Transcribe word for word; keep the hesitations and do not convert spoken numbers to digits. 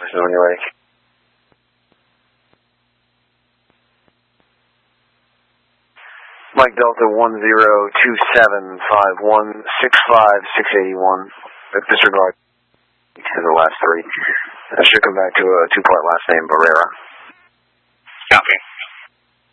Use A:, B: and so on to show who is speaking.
A: office when you're ready. Mike Delta one zero two seven five one six five six eighty one. Disregard to the last three. I should come back to a two-part last name, Barrera.